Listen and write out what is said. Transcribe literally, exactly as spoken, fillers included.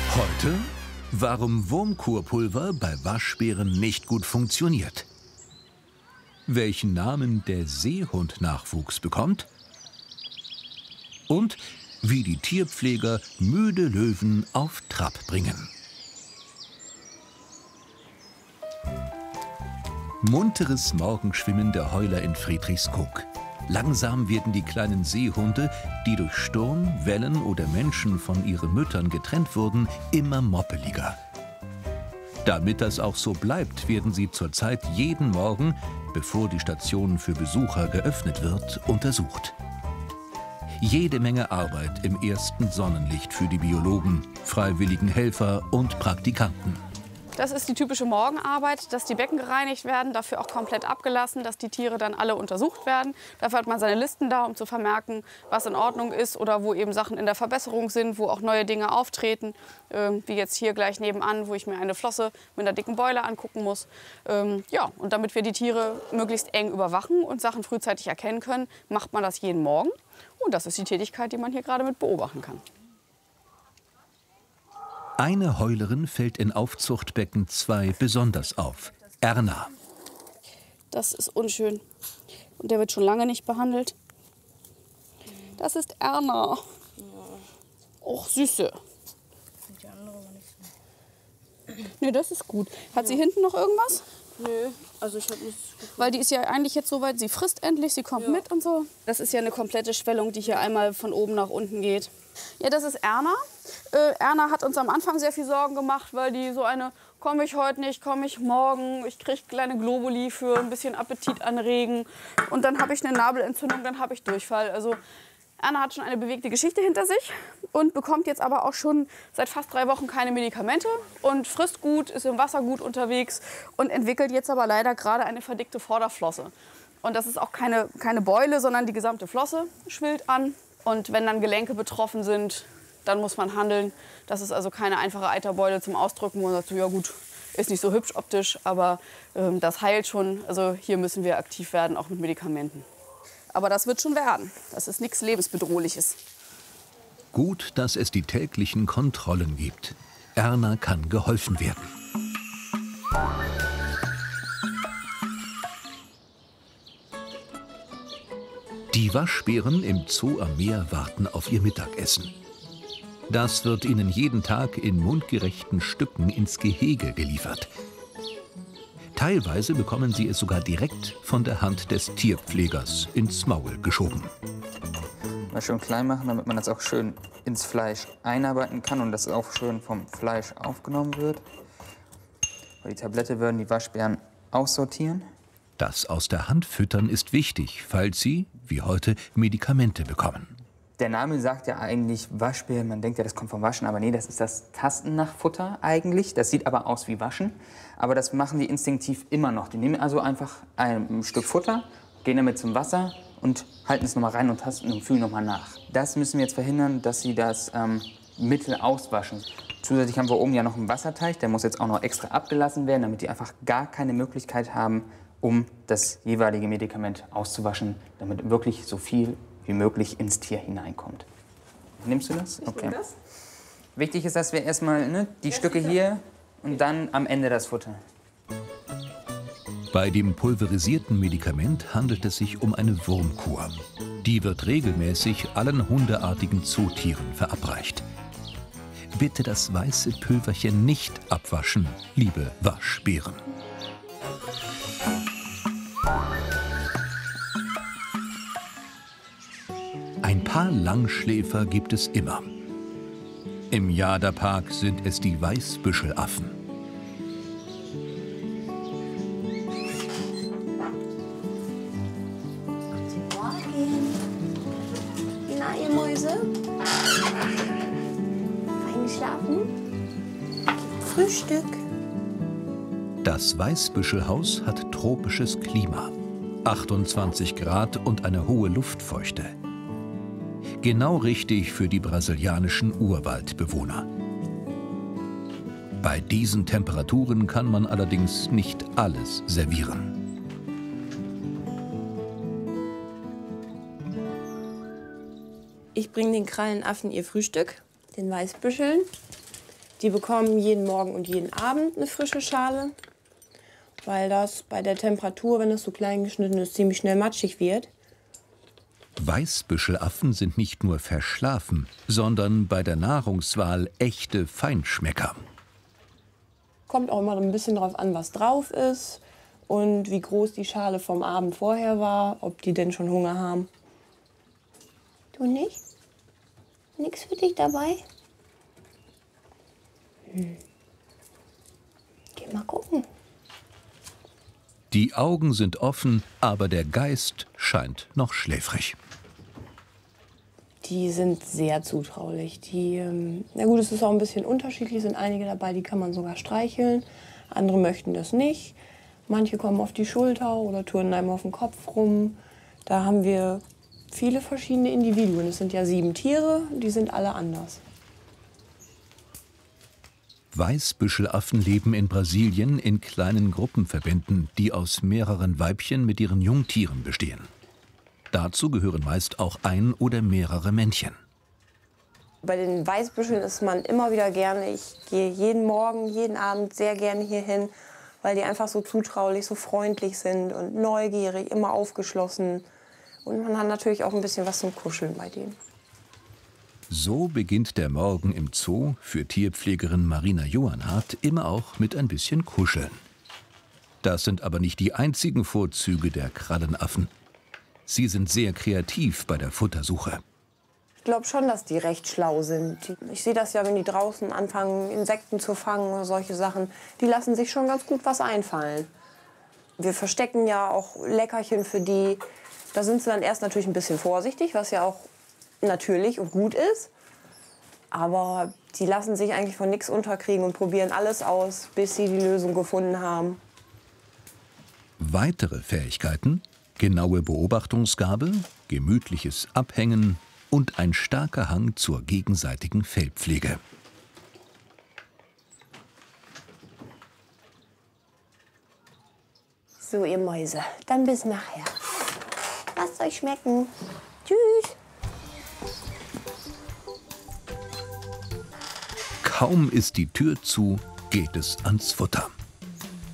Heute, warum Wurmkurpulver bei Waschbären nicht gut funktioniert. Welchen Namen der Seehund-Nachwuchs bekommt. Und wie die Tierpfleger müde Löwen auf Trab bringen. Munteres Morgenschwimmen der Heuler in Friedrichskoog. Langsam werden die kleinen Seehunde, die durch Sturm, Wellen oder Menschen von ihren Müttern getrennt wurden, immer moppeliger. Damit das auch so bleibt, werden sie zurzeit jeden Morgen, bevor die Station für Besucher geöffnet wird, untersucht. Jede Menge Arbeit im ersten Sonnenlicht für die Biologen, freiwilligen Helfer und Praktikanten. Das ist die typische Morgenarbeit, dass die Becken gereinigt werden, dafür auch komplett abgelassen, dass die Tiere dann alle untersucht werden. Dafür hat man seine Listen da, um zu vermerken, was in Ordnung ist oder wo eben Sachen in der Verbesserung sind, wo auch neue Dinge auftreten. Ähm, wie jetzt hier gleich nebenan, wo ich mir eine Flosse mit einer dicken Beule angucken muss. Ähm, ja, und damit wir die Tiere möglichst eng überwachen und Sachen frühzeitig erkennen können, macht man das jeden Morgen. Und das ist die Tätigkeit, die man hier gerade mit beobachten kann. Eine Heulerin fällt in Aufzuchtbecken zwei besonders auf. Erna. Das ist unschön. Und der wird schon lange nicht behandelt. Das ist Erna. Och, Süße. Nee, das ist gut. Hat sie hinten noch irgendwas? Nö, also ich habe nichts gefunden. Weil die ist ja eigentlich jetzt so weit, sie frisst endlich, sie kommt Ja. mit und so. Das ist ja eine komplette Schwellung, die hier einmal von oben nach unten geht. Ja, das ist Erna. Äh, Erna hat uns am Anfang sehr viel Sorgen gemacht, weil die so eine, komme ich heute nicht, komme ich morgen, ich kriege kleine Globuli für ein bisschen Appetit anregen. Und dann habe ich eine Nabelentzündung, dann habe ich Durchfall. Also Erna hat schon eine bewegte Geschichte hinter sich und bekommt jetzt aber auch schon seit fast drei Wochen keine Medikamente und frisst gut, ist im Wasser gut unterwegs und entwickelt jetzt aber leider gerade eine verdickte Vorderflosse. Und das ist auch keine, keine Beule, sondern die gesamte Flosse schwillt an. Und wenn dann Gelenke betroffen sind, dann muss man handeln. Das ist also keine einfache Eiterbeule zum Ausdrücken, wo man sagt, so, ja gut, ist nicht so hübsch optisch, aber ähm, das heilt schon. Also hier müssen wir aktiv werden, auch mit Medikamenten. Aber das wird schon werden. Das ist nichts Lebensbedrohliches. Gut, dass es die täglichen Kontrollen gibt. Erna kann geholfen werden. Die Waschbären im Zoo am Meer warten auf ihr Mittagessen. Das wird ihnen jeden Tag in mundgerechten Stücken ins Gehege geliefert. Teilweise bekommen sie es sogar direkt von der Hand des Tierpflegers ins Maul geschoben. Mal schön klein machen, damit man das auch schön ins Fleisch einarbeiten kann und das auch schön vom Fleisch aufgenommen wird. Bei die Tablette würden die Waschbären aussortieren. Das aus der Hand füttern ist wichtig, falls sie, wie heute, Medikamente bekommen. Der Name sagt ja eigentlich Waschbär, man denkt ja, das kommt vom Waschen, aber nee, das ist das Tasten nach Futter eigentlich. Das sieht aber aus wie Waschen, aber das machen die instinktiv immer noch. Die nehmen also einfach ein Stück Futter, gehen damit zum Wasser und halten es nochmal rein und tasten und fühlen nochmal nach. Das müssen wir jetzt verhindern, dass sie das ähm, Mittel auswaschen. Zusätzlich haben wir oben ja noch einen Wasserteich, der muss jetzt auch noch extra abgelassen werden, damit die einfach gar keine Möglichkeit haben, um das jeweilige Medikament auszuwaschen, damit wirklich so viel wie möglich ins Tier hineinkommt. Nimmst du das? Okay. Das? Wichtig ist, dass wir erstmal ne, die Stücke hier und dann am Ende das Futter. Bei dem pulverisierten Medikament handelt es sich um eine Wurmkur. Die wird regelmäßig allen hundeartigen Zootieren verabreicht. Bitte das weiße Pülverchen nicht abwaschen, liebe Waschbären. Ein paar Langschläfer gibt es immer. Im Jada-Park sind es die Weißbüschelaffen. Guten Morgen. Na, ihr Mäuse? Eingeschlafen? Frühstück. Das Weißbüschelhaus hat tropisches Klima. achtundzwanzig Grad und eine hohe Luftfeuchte. Genau richtig für die brasilianischen Urwaldbewohner. Bei diesen Temperaturen kann man allerdings nicht alles servieren. Ich bringe den Krallenaffen ihr Frühstück, den Weißbüscheln. Die bekommen jeden Morgen und jeden Abend eine frische Schale, weil das bei der Temperatur, wenn es so klein geschnitten ist, ziemlich schnell matschig wird. Weißbüschelaffen sind nicht nur verschlafen, sondern bei der Nahrungswahl echte Feinschmecker. Kommt auch immer ein bisschen drauf an, was drauf ist und wie groß die Schale vom Abend vorher war, ob die denn schon Hunger haben. Du nicht? Nix für dich dabei? Hm. Geh mal gucken. Die Augen sind offen, aber der Geist scheint noch schläfrig. Die sind sehr zutraulich. Die, ähm, na gut, es ist auch ein bisschen unterschiedlich. Es sind einige dabei, die kann man sogar streicheln. Andere möchten das nicht. Manche kommen auf die Schulter oder turnen einem auf den Kopf rum. Da haben wir viele verschiedene Individuen. Es sind ja sieben Tiere, die sind alle anders. Weißbüschelaffen leben in Brasilien in kleinen Gruppenverbänden, die aus mehreren Weibchen mit ihren Jungtieren bestehen. Dazu gehören meist auch ein oder mehrere Männchen. Bei den Weißbüscheln ist man immer wieder gerne. Ich gehe jeden Morgen, jeden Abend sehr gerne hier hin, weil die einfach so zutraulich, so freundlich sind und neugierig, immer aufgeschlossen. Und man hat natürlich auch ein bisschen was zum Kuscheln bei denen. So beginnt der Morgen im Zoo für Tierpflegerin Marina Johannhardt immer auch mit ein bisschen Kuscheln. Das sind aber nicht die einzigen Vorzüge der Krallenaffen. Sie sind sehr kreativ bei der Futtersuche. Ich glaube schon, dass die recht schlau sind. Ich sehe das ja, wenn die draußen anfangen, Insekten zu fangen oder solche Sachen. Die lassen sich schon ganz gut was einfallen. Wir verstecken ja auch Leckerchen für die. Da sind sie dann erst natürlich ein bisschen vorsichtig, was ja auch natürlich und gut ist. Aber die lassen sich eigentlich von nichts unterkriegen und probieren alles aus, bis sie die Lösung gefunden haben. Weitere Fähigkeiten: genaue Beobachtungsgabe, gemütliches Abhängen und ein starker Hang zur gegenseitigen Fellpflege. So, ihr Mäuse, dann bis nachher. Lasst euch schmecken. Tschüss. Kaum ist die Tür zu, geht es ans Futter.